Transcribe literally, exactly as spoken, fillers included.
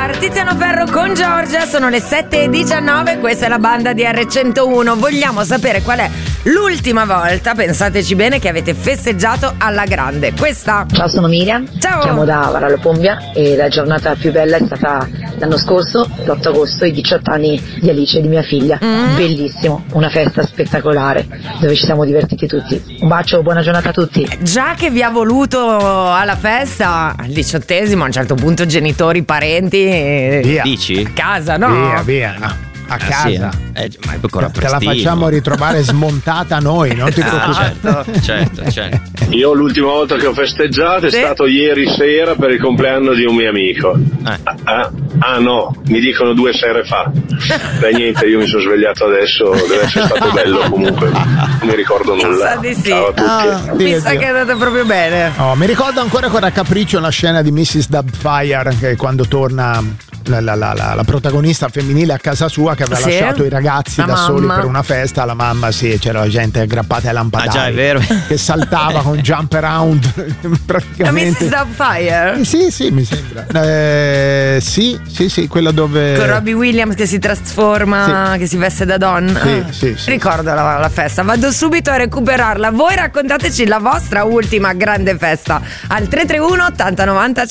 Star, Tiziano Ferro con Giorgia, sono le sette e diciannove, questa è la banda di R centouno. Vogliamo sapere qual è l'ultima volta, pensateci bene, che avete festeggiato alla grande. Questa. Ciao, sono Miriam, ciao. Chiamo da Varallo Pombia e la giornata più bella è stata l'anno scorso, l'otto agosto, i diciotto anni di Alice, di mia figlia. Mm. Bellissimo, una festa spettacolare dove ci siamo divertiti tutti. Un bacio, buona giornata a tutti. Già che vi ha voluto alla festa, al diciottesimo, a un certo punto genitori, parenti, via. Dici? A casa, no? Via, via. A casa, ah, sì, eh. Eh, ma è ancora te la facciamo ritrovare smontata noi, non ti preoccupare. Ah, certo, certo, certo. Io l'ultima volta che ho festeggiato è sì. stato ieri sera per il compleanno di un mio amico. Eh. Ah, ah no, mi dicono due sere fa. Beh, niente, io mi sono svegliato adesso, deve essere stato bello comunque. Non mi ricordo nulla. Sa di sì. Ciao a tutti. Ah, Mi Dio, sa Dio. che è andata proprio bene. Oh, mi ricordo ancora con raccapriccio la scena di missus Doubtfire, che quando torna la, la, la, la, la protagonista femminile a casa sua, che aveva Sì. lasciato i ragazzi La da mamma. soli per una festa, la mamma sì, c'era la gente aggrappata ai lampadari. Ah, già, è vero. Che saltava con jump around La praticamente. missus Doubtfire? Sì, sì, mi sembra. Eh, sì, sì, sì, quella dove Con Robbie Williams che si trasforma, Sì. che si veste da donna. Sì, Ah, sì, sì. Ricordo la, la festa. Vado subito a recuperarla. Voi raccontateci la vostra ultima grande festa al tre tre uno ottanta novanta